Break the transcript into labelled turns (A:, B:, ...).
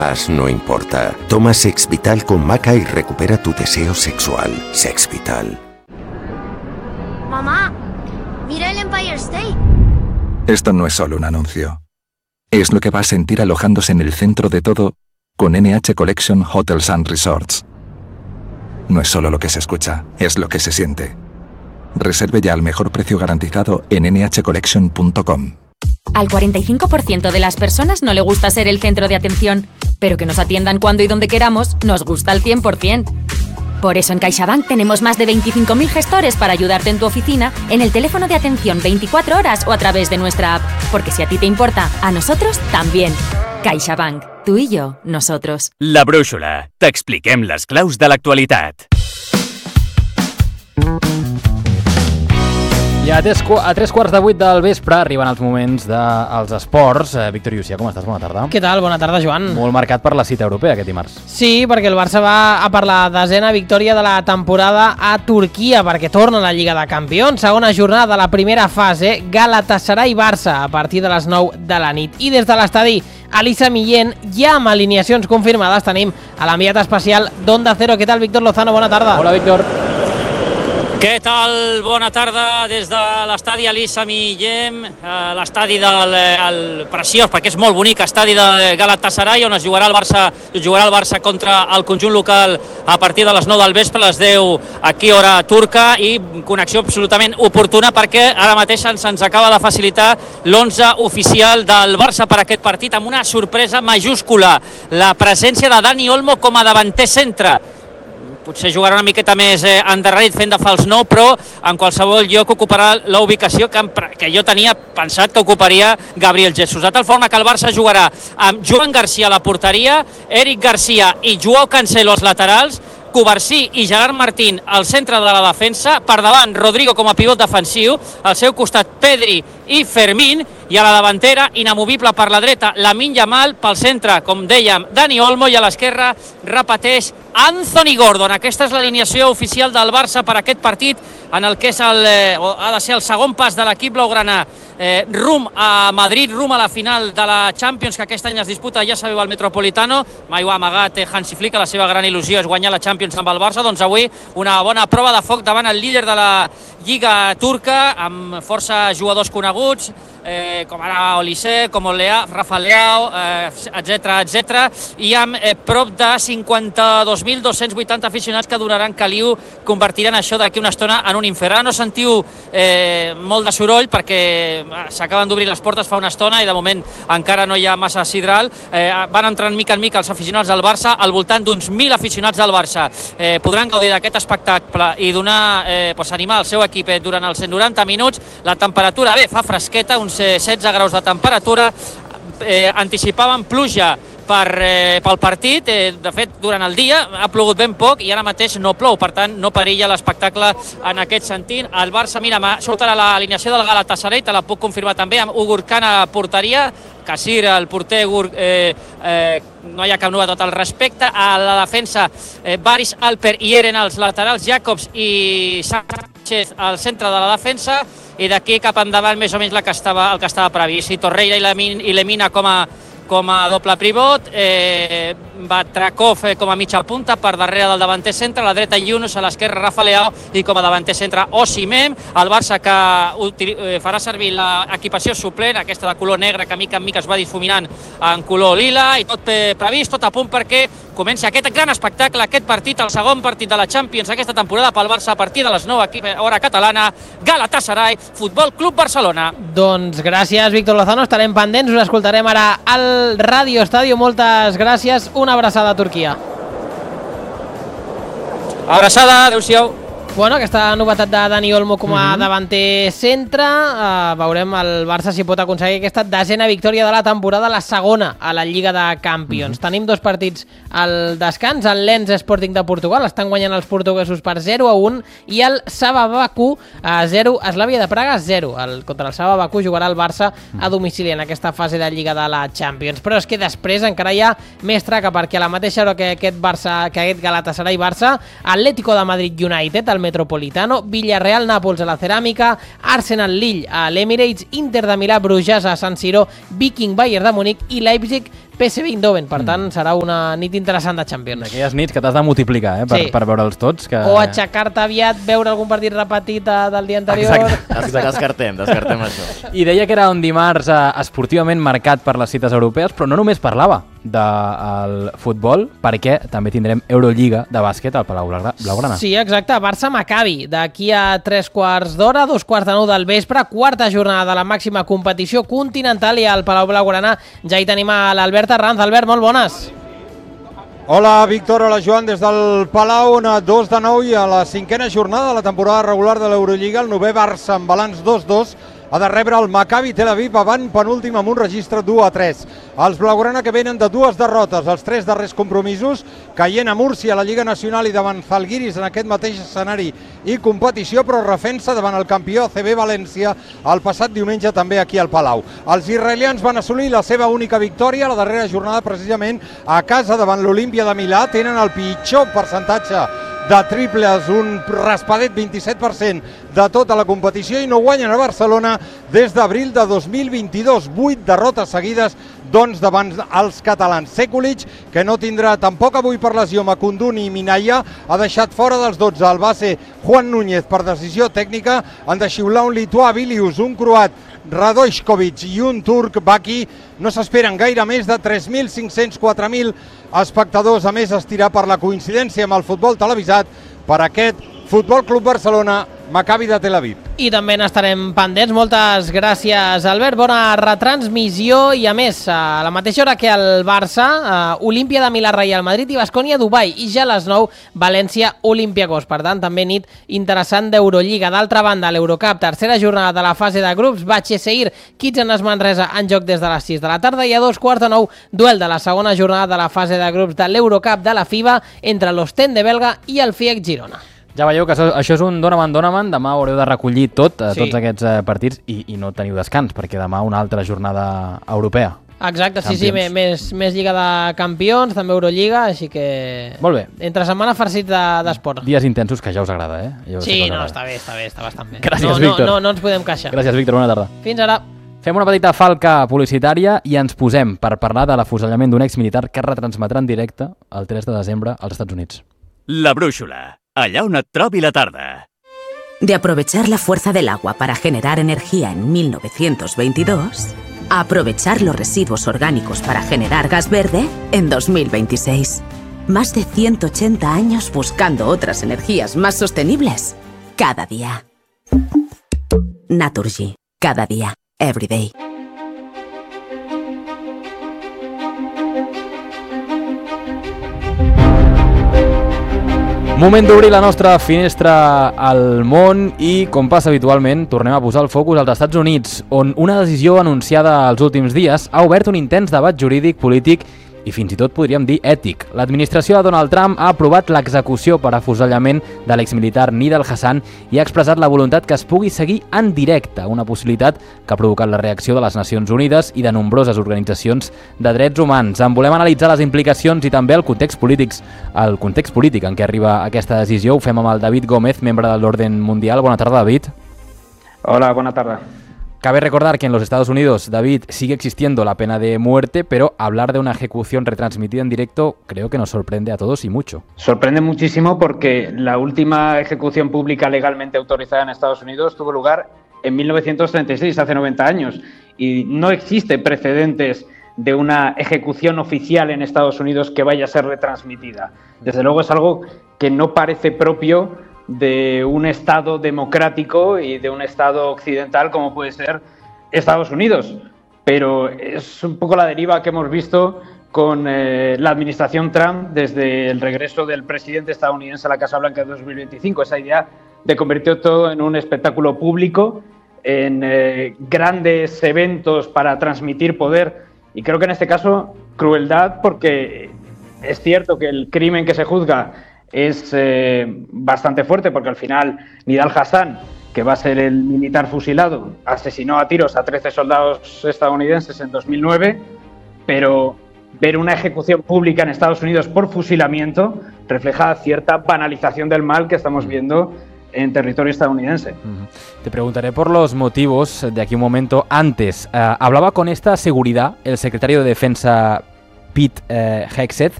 A: no importa. Toma Sex Vital con maca y recupera tu deseo sexual. Sex Vital.
B: Mamá, mira el Empire State.
C: Esto no es solo un anuncio. Es lo que va a sentir alojándose en el centro de todo con NH Collection Hotels and Resorts. No es solo lo que se escucha, es lo que se siente. Reserve ya al mejor precio garantizado en nhcollection.com.
D: Al 45% de las personas no le gusta ser el centro de atención, pero que nos atiendan cuando y donde queramos nos gusta al 100%. Por eso en CaixaBank tenemos más de 25.000 gestores para ayudarte en tu oficina, en el teléfono de atención 24 horas o a través de nuestra app. Porque si a ti te importa, a nosotros también. CaixaBank. Tu i jo, nosotros.
E: La Brúixola. T'expliquem les claus de l'actualitat.
F: I a 3:15 del vespre arriben els moments dels esports. Víctor Llucià, com estàs? Bona tarda.
G: Què tal? Bona tarda, Joan.
F: Molt marcat per la cita europea aquest dimarts.
G: Sí, perquè el Barça va a per la desena victòria de la temporada a Turquia, perquè torna a la Lliga de Campions. Segona jornada de la primera fase, Galatasaray-Barça, a partir de les 9 de la nit. I des de l'estadi Elisa Millén, ja amb alineacions confirmades, tenim a l'enviat especial d'Onda Cero. Què tal, Víctor Lozano? Bona tarda.
F: Hola, Víctor.
H: Què tal? Bona tarda des de l'estadi Elisa Millén, l'estadi del preciós, perquè és molt bonic, estadi de Galatasaray, on es jugarà el Barça contra el conjunt local a partir de les 9 del vespre, a les 10 aquí hora turca, i connexió absolutament oportuna perquè ara mateix se'ns acaba de facilitar l'11 oficial del Barça per aquest partit, amb una sorpresa majúscula, la presència de Dani Olmo com a davanter centre. Potser jugarà una miqueta més endarrerit fent de fals 9, però en qualsevol lloc ocuparà la ubicació que jo tenia pensat que ocuparia Gabriel Jesús. De tal forma que el Barça jugarà amb Joan Garcia a la porteria, Eric Garcia i Joao Cancelo als laterals, Covarsí i Gerard Martín al centre de la defensa, per davant Rodrigo com a pivot defensiu, al seu costat Pedri i Fermín, i a la davantera, inamovible per la dreta, Lamine Yamal, pel centre, com dèiem, Dani Olmo, i a l'esquerra repeteix Anthony Gordon. Aquesta és l'alineació oficial del Barça per aquest partit, en el que ha de ser el segon pas de l'equip blaugrana rum a Madrid, rum a la final de la Champions, que aquest any es disputa, ja sabeu, al Metropolitano. Mai ho ha amagat Hansi Flick, la seva gran il·lusió és guanyar la Champions amb el Barça. Doncs avui una bona prova de foc davant el líder de la Lliga turca, amb força jugadors coneguts, com ara Olise, com Rafa Leao, etc. I amb prop de 52.280 aficionats que donaran caliu, convertiran això d'aquí una estona en un infern. Ara no sentiu molt de soroll perquè s'acaben d'obrir les portes fa una estona i de moment encara no hi ha massa sidral. Van entrant mica en mica els aficionats del Barça, al voltant d'uns 1.000 aficionats del Barça. Podran gaudir d'aquest espectacle i donar, animar el seu equip durant els 190 minuts. La temperatura, fa fresqueta, uns 16 graus de temperatura. Anticipaven pluja pel partit, de fet durant el dia ha plogut ben poc i ara mateix no plou, per tant no perilla l'espectacle en aquest sentit. El Barça, mira, surt ara l'alineació del Galatasaray, te la puc confirmar també, amb Ugur Khan a porteria, Kasir, el porter, no hi ha cap novetat al respecte. A la defensa, Baris, Alper i Eren als laterals, Jacobs i Sánchez al centre de la defensa, i d'aquí cap endavant més o menys el que estava previst. Torreira i Lemina com a doble pivot, Batrakov com a mitja punta, per darrere del davanter centre, a la dreta Yunus, a l'esquerra Rafa Leao, i com a davanter centre Osimhen. El Barça que farà servir l'equipació suplent, aquesta de color negre, que mica en mica es va difuminant en color lila, i tot previst, tot a punt perquè comenci aquest gran espectacle, aquest partit, el segon partit de la Champions aquesta temporada pel Barça, a partir de les 9 aquí, hora catalana, Galatasaray, Futbol Club Barcelona.
G: Doncs gràcies, Víctor Lozano, estarem pendents, us escoltarem ara al Radio Estadio. Moltes gràcies, una abraçada a Turquia.
H: Abraçada, adeu-siau.
G: Bueno, aquesta novetat de Dani Olmo com a davanter centre, veurem el Barça si pot aconseguir aquesta desena victòria de la temporada, la segona a la Lliga de Campions. Tenim dos partits al descans, el Lens Sporting de Portugal, estan guanyant els portuguesos per 0-1, i el Saba Baku 0, Slavia de Praga 0. Contra el Saba Baku jugarà el Barça a domicili en aquesta fase de Lliga de la Champions. Però és que després encara hi ha més traca, perquè a la mateixa hora que aquest Galatasaray-Barça, Atlético de Madrid United, el Metropolitano, Villarreal Nàpols a la Ceràmica, Arsenal Lille a l'Emirates, Inter de Milà Brujas a San Siro, Viking Bayern de Múnich i Leipzig PSV Eindhoven. Per tant, serà una nit interessant de Champions.
F: D'aquelles nits que t'has de multiplicar, per veure'ls tots.
G: O aixecar-te aviat, veure algun partit repetit del dia anterior.
I: Descartem això.
F: I deia que era un dimarts esportivament marcat per les cites europees, però no només parlava del futbol, perquè també tindrem Eurolliga de bàsquet al Palau Blaugrana.
G: Sí, exacte. Barça-Maccabi. D'aquí a 3/4 d'hora, 2:45 del vespre, quarta jornada de la màxima competició continental i al Palau Blaugrana ja hi tenim a l'Albert Arranz. Albert, molt bones.
J: Hola, Víctor, hola, Joan, des del Palau, on a 2-9 i a la 5a jornada de la temporada regular de l'Eurolliga, el 9è Barça amb balanç 2-2 ha de rebre el Maccabi Tel Aviv avant penúltim amb un registre 2-3. Els blaugrana que venen de 2 derrotes, els 3 darrers compromisos, caient a Múrcia a la Lliga Nacional i davant Zalgiris en aquest mateix escenari i competició, però refent-se davant el campió CB València el passat diumenge també aquí al Palau. Els israelians van assolir la seva única victòria a la darrera jornada precisament a casa davant l'Olímpia de Milà, tenen el pitjor percentatge de triples, un raspadet 27% de tota la competició i no guanyen a Barcelona des d'abril de 2022, 8 derrotes seguides doncs davant els catalans. Sekulic, que no tindrà tampoc avui per lesió Macundú ni Minaya, ha deixat fora dels 12 el base Juan Núñez per decisió tècnica, han de xiular un lituà Vilius, un croat Radojkovic i un turc Baki. No s'esperen gaire més de 3.500, 4.000 espectadors. A més, es tirà per la coincidència amb el futbol televisat per aquest Futbol Club Barcelona, Maccabi de Tel Aviv.
G: I també n'estarem pendents. Moltes gràcies, Albert. Bona retransmissió i, a més, a la mateixa hora que el Barça, Olímpia de Milà, Real Madrid i Baskonia, Dubai. I ja a les 9, València, Olympiacos. Per tant, també nit interessant d'Eurolliga. D'altra banda, l'Eurocup, tercera jornada de la fase de grups, Batxeseir, Kitchener Manresa en joc des de les 6 de la tarda i a 2:45, duel de la segona jornada de la fase de grups de l'Eurocup de la FIBA entre l'Ostende belga i el FIEC Girona.
F: Ja veieu que això és un donaman. Demà haureu de recollir tots aquests partits i no teniu descans, perquè demà una altra jornada europea.
G: Exacte, sí, més Lliga de Campions, també Eurolliga, així que...
F: Molt bé.
G: Entre setmana farcit d'esport.
F: Dies intensos que ja us agrada,
G: Sí, no, està bastant bé.
F: Gràcies, Víctor.
G: No ens podem queixar.
F: Gràcies, Víctor, bona tarda.
G: Fins ara.
F: Fem una petita falca publicitària i ens posem per parlar de l'afusellament d'un exmilitar que retransmetrà en directe el 3 de desembre als Estats Units.
E: La brúixola. Allá on et trobi la tarda.
K: De aprovechar la fuerza del agua para generar energía en 1922, a aprovechar los residuos orgánicos para generar gas verde en 2026. Más de 180 años buscando otras energías más sostenibles. Cada día. Naturgy. Cada día. Every day.
F: Moment d'obrir la nostra finestra al món i, com passa habitualment, tornem a posar el focus als Estats Units, on una decisió anunciada els últims dies ha obert un intens debat jurídic, polític i fins i tot podríem dir ètic. L'administració de Donald Trump ha aprovat l'execució per afusellament de l'exmilitar Nidal Hasan i ha expressat la voluntat que es pugui seguir en directe, una possibilitat que ha provocat la reacció de les Nacions Unides i de nombroses organitzacions de drets humans. En volem analitzar les implicacions i també el context polític en què arriba aquesta decisió. Ho fem amb el David Gómez, membre de l'Orden Mundial. Bona tarda, David.
L: Hola, buena tarde.
F: Cabe recordar que en los Estados Unidos, David, sigue existiendo la pena de muerte, pero hablar de una ejecución retransmitida en directo creo que nos sorprende a todos y mucho.
L: Sorprende muchísimo porque la última ejecución pública legalmente autorizada en Estados Unidos tuvo lugar en 1936, hace 90 años, y no existe precedentes de una ejecución oficial en Estados Unidos que vaya a ser retransmitida. Desde luego es algo que no parece propio de un Estado democrático y de un Estado occidental como puede ser Estados Unidos. Pero es un poco la deriva que hemos visto con la administración Trump desde el regreso del presidente estadounidense a la Casa Blanca en 2025. Esa idea de convertir todo en un espectáculo público, en grandes eventos para transmitir poder. Y creo que en este caso crueldad, porque es cierto que el crimen que se juzga es bastante fuerte, porque al final Nidal Hasan, que va a ser el militar fusilado, asesinó a tiros a 13 soldados estadounidenses en 2009, pero ver una ejecución pública en Estados Unidos por fusilamiento refleja cierta banalización del mal que estamos viendo en territorio estadounidense.
F: Te preguntaré por los motivos de aquí un momento. Antes, hablaba con esta seguridad el secretario de Defensa Pete Hegseth,